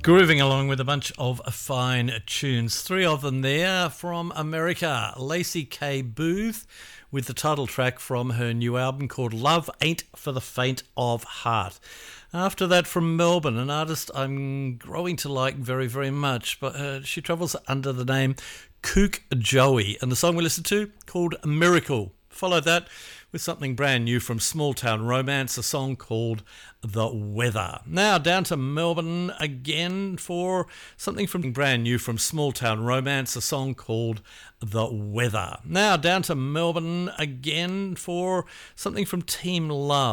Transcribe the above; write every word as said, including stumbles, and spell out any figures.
Grooving along with a bunch of fine tunes. Three of them there from America. Lacey K. Booth with the title track from her new album called Love Ain't for the Faint of Heart. After that, from Melbourne, an artist I'm growing to like very, very much, but uh, she travels under the name Kook Joey, and the song we listen to called Miracle. Follow that with something brand new from Small Town Romance, a song called The Weather. Now down to Melbourne again for something from brand new from Small Town Romance, a song called The Weather. Now down to Melbourne again for something from Team Love.